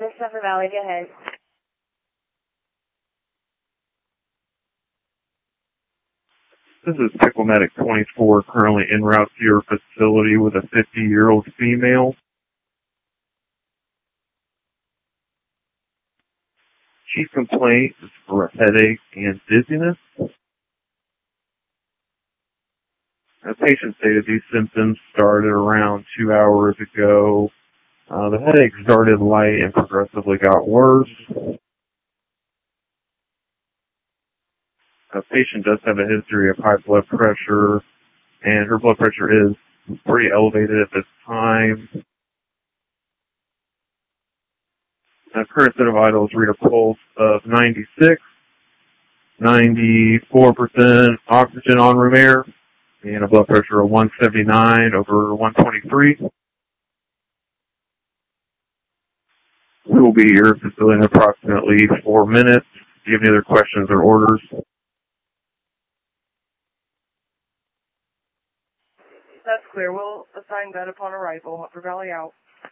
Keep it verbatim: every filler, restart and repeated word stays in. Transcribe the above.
This is Upper Valley, go ahead. This is Pickle Medic twenty-four, currently en route to your facility with a fifty-year-old female. Chief complaint is for a headache and dizziness. The patient stated these symptoms started around two hours ago. Uh, the headache started light and progressively got worse. The patient does have a history of high blood pressure, and her blood pressure is pretty elevated at this time. The current set of vitals read a pulse of ninety-six, ninety-four percent oxygen on room air, and a blood pressure of one seventy-nine over one twenty-three. We will be here facility in approximately four minutes. Do you have any other questions or orders? That's clear. We'll assign that upon arrival. Upper Valley out.